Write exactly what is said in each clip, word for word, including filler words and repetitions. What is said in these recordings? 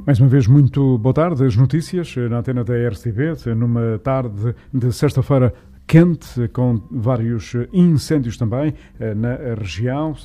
Mais uma vez, muito boa tarde. As notícias na antena da R C B, numa tarde de sexta-feira quente, com vários incêndios também na região.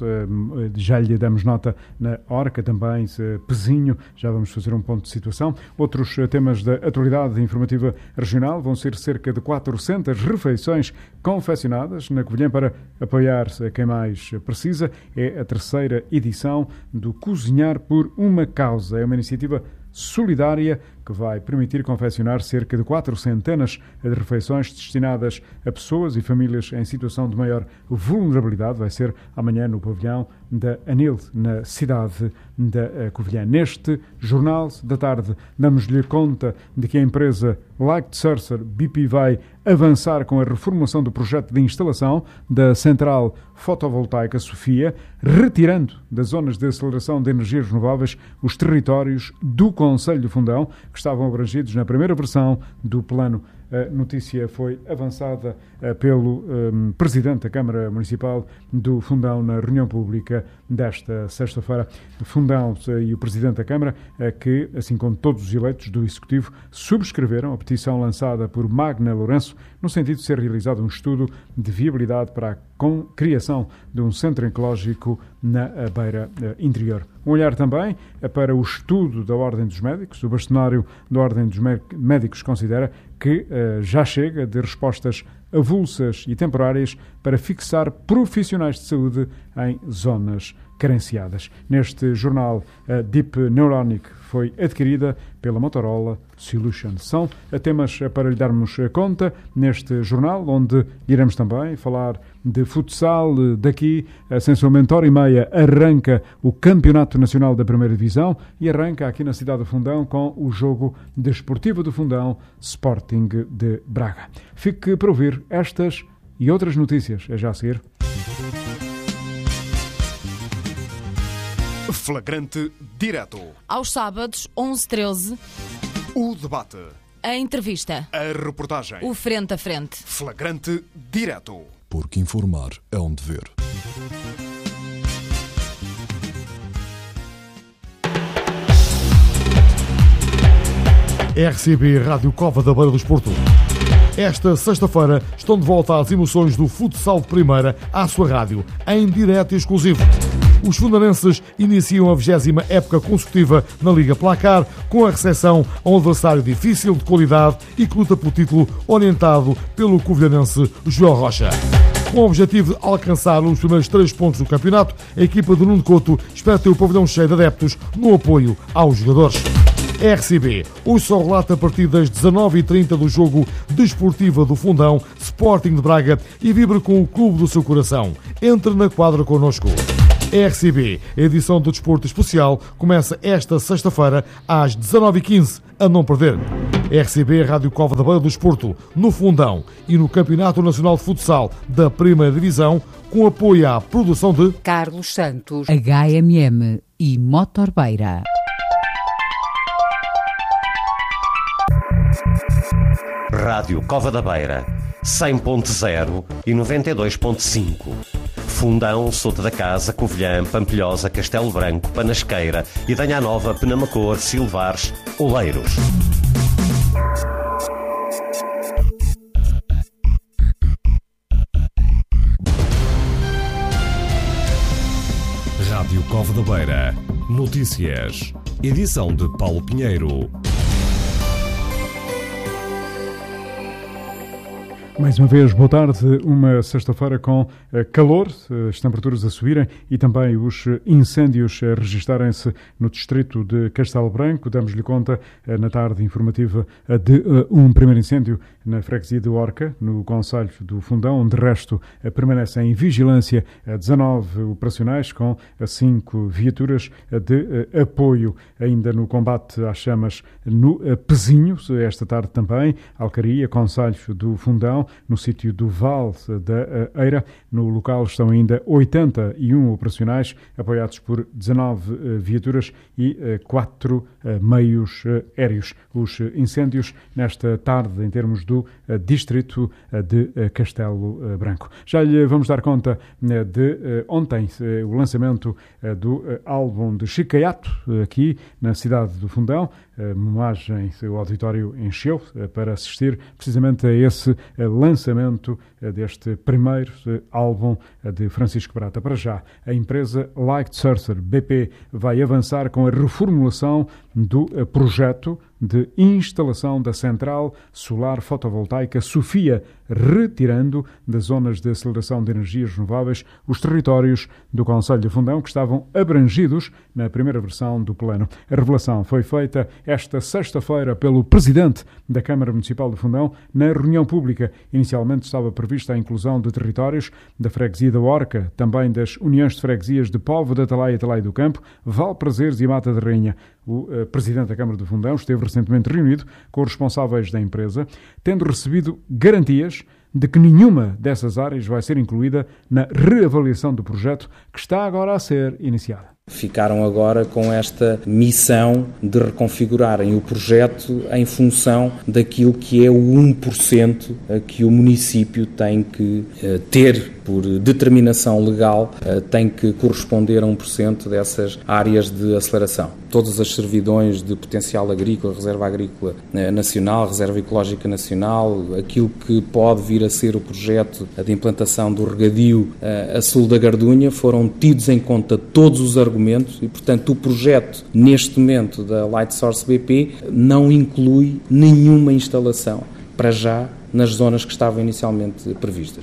Já lhe damos nota na Orca, também Pezinho. Já vamos fazer um ponto de situação. Outros temas da atualidade informativa regional vão ser cerca de quatrocentas refeições confeccionadas na Covilhã para apoiar quem mais precisa. É a terceira edição do Cozinhar por uma Causa. É uma iniciativa solidária que vai permitir confeccionar cerca de quatro centenas de refeições destinadas a pessoas e famílias em situação de maior vulnerabilidade. Vai ser amanhã no pavilhão da ANIL, na cidade da Covilhã. Neste Jornal da Tarde, damos-lhe conta de que a empresa Light Sourcer B P vai avançar com a reformulação do projeto de instalação da central fotovoltaica Sofia, retirando das zonas de aceleração de energias renováveis os territórios do Concelho do Fundão, que estavam abrangidos na primeira versão do plano. A notícia foi avançada pelo um, Presidente da Câmara Municipal do Fundão na reunião pública desta sexta-feira. Fundão e o Presidente da Câmara, que, assim como todos os eleitos do Executivo, subscreveram a petição lançada por Magna Lourenço no sentido de ser realizado um estudo de viabilidade para a criação de um centro ecológico na beira interior. Um olhar também para o estudo da Ordem dos Médicos. O bastonário da Ordem dos Médicos considera que uh, já chega de respostas avulsas e temporárias para fixar profissionais de saúde em zonas carenciadas. Neste jornal, a Deep Neuronic foi adquirida pela Motorola Solutions. São temas para lhe darmos conta neste jornal, onde iremos também falar de futsal. Daqui, sensualmente hora e meia, arranca o Campeonato Nacional da Primeira Divisão e arranca aqui na cidade do Fundão com o jogo desportivo do Fundão, Sporting de Braga. Fique para ouvir estas e outras notícias. É já a seguir. Flagrante Direto. Aos sábados, onze e treze. O debate. A entrevista. A reportagem. O frente a frente. Flagrante Direto. Porque informar é um dever. R C B Rádio Cova da Beira do Desporto. Esta sexta-feira estão de volta as emoções do futsal de primeira à sua rádio, em direto e exclusivo. Os fundanenses iniciam a vigésima época consecutiva na Liga Placar, com a recepção a um adversário difícil, de qualidade e que luta pelo título, orientado pelo covilhanense João Rocha. Com o objetivo de alcançar os primeiros três pontos do campeonato, a equipa de Nuno Couto espera ter o pavilhão cheio de adeptos no apoio aos jogadores. R C B, hoje só relata a partir das dezanove e trinta do jogo desportivo do Fundão, Sporting de Braga, e vibra com o clube do seu coração. Entre na quadra connosco. R C B, a edição do Desporto Especial, começa esta sexta-feira às dezanove e quinze, a não perder. R C B Rádio Cova da Beira do Desporto, no Fundão e no Campeonato Nacional de Futsal da Primeira Divisão, com apoio à produção de Carlos Santos, H M M e Motor Beira. Rádio Cova da Beira, cem ponto zero e noventa e dois ponto cinco. Fundão, Souto da Casa, Covilhã, Pampilhosa, Castelo Branco, Panasqueira, Idanha Nova, Penamacor, Silvares, Oleiros. Rádio Cova da Beira. Notícias. Edição de Paulo Pinheiro. Mais uma vez, boa tarde. Uma sexta-feira com calor, as temperaturas a subirem e também os incêndios a registarem-se no distrito de Castelo Branco. Damos-lhe conta na tarde informativa de um primeiro incêndio na freguesia de Orca, no concelho do Fundão, onde de resto permanecem em vigilância dezanove operacionais com cinco viaturas de apoio ainda no combate às chamas no Pezinho. Esta tarde também, Alcaria, concelho do Fundão, no sítio do Val da Eira. No local estão ainda oitenta e um operacionais, apoiados por dezanove viaturas e quatro meios aéreos. Os incêndios nesta tarde, em termos do distrito de Castelo Branco. Já lhe vamos dar conta de ontem, o lançamento do álbum de Chico Caiato, aqui na cidade do Fundão. A imagem, o auditório encheu para assistir precisamente a esse lançamento deste primeiro álbum de Francisco Prata. Para já, a empresa Lightsource B P vai avançar com a reformulação do projeto de instalação da central solar fotovoltaica Sofia, retirando das zonas de aceleração de energias renováveis os territórios do Concelho de Fundão que estavam abrangidos na primeira versão do plano. A revelação foi feita esta sexta-feira pelo presidente da Câmara Municipal de Fundão na reunião pública. Inicialmente estava prevista a inclusão de territórios da freguesia da Orca, também das uniões de freguesias de Póvoa da Atalaia e Atalaia do Campo, Valprazeres e Mata da Rainha. O uh, presidente da Câmara do Fundão esteve recentemente reunido com os responsáveis da empresa, tendo recebido garantias de que nenhuma dessas áreas vai ser incluída na reavaliação do projeto que está agora a ser iniciada. Ficaram agora com esta missão de reconfigurarem o projeto em função daquilo que é o um por cento que o município tem que ter, por determinação legal, tem que corresponder a um por cento dessas áreas de aceleração. Todas as servidões de potencial agrícola, reserva agrícola nacional, reserva ecológica nacional, aquilo que pode vir a ser o projeto de implantação do regadio a sul da Gardunha, foram tidos em conta todos os argumentos e, portanto, o projeto, neste momento, da Lightsource B P, não inclui nenhuma instalação, para já, nas zonas que estavam inicialmente previstas.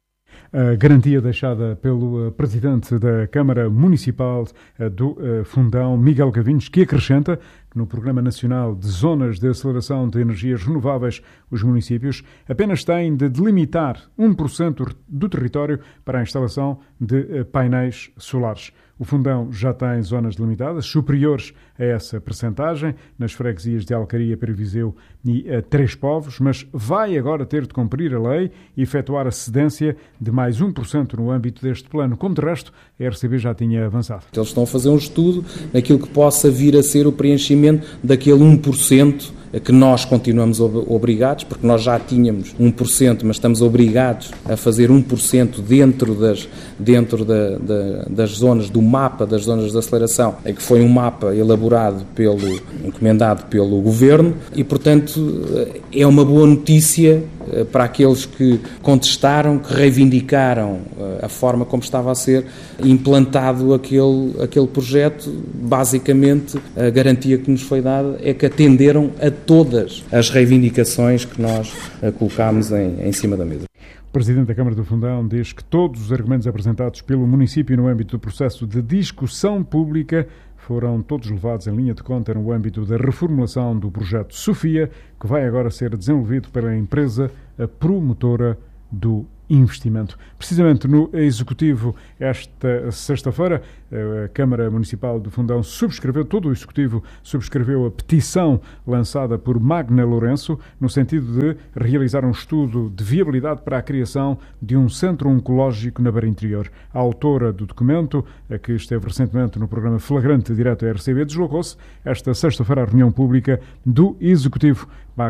A garantia deixada pelo presidente da Câmara Municipal do Fundão, Miguel Gavinhos, que acrescenta que no Programa Nacional de Zonas de Aceleração de Energias Renováveis, os municípios apenas têm de delimitar um por cento do território para a instalação de painéis solares. O Fundão já tem zonas delimitadas superiores a essa percentagem, nas freguesias de Alcaria, Perviseu e uh, Três Povos, mas vai agora ter de cumprir a lei e efetuar a cedência de mais um por cento no âmbito deste plano, como de resto a R C B já tinha avançado. Eles estão a fazer um estudo naquilo que possa vir a ser o preenchimento daquele um por cento que nós continuamos obrigados, porque nós já tínhamos um por cento, mas estamos obrigados a fazer um por cento dentro das, dentro da, da, das zonas, do mapa das zonas de aceleração, que foi um mapa elaborado, pelo, encomendado pelo Governo, e, portanto, é uma boa notícia para aqueles que contestaram, que reivindicaram a forma como estava a ser implantado aquele, aquele projeto. Basicamente, a garantia que nos foi dada é que atenderam a todas as reivindicações que nós colocámos em, em cima da mesa. O Presidente da Câmara do Fundão diz que todos os argumentos apresentados pelo município no âmbito do processo de discussão pública foram todos levados em linha de conta no âmbito da reformulação do projeto Sofia, que vai agora ser desenvolvido pela empresa promotora do investimento. Precisamente no Executivo, esta sexta-feira, a Câmara Municipal do Fundão subscreveu, todo o Executivo subscreveu a petição lançada por Magna Lourenço, no sentido de realizar um estudo de viabilidade para a criação de um centro oncológico na Beira Interior. A autora do documento, que esteve recentemente no programa Flagrante Direto à R C B, deslocou-se esta sexta-feira à reunião pública do Executivo.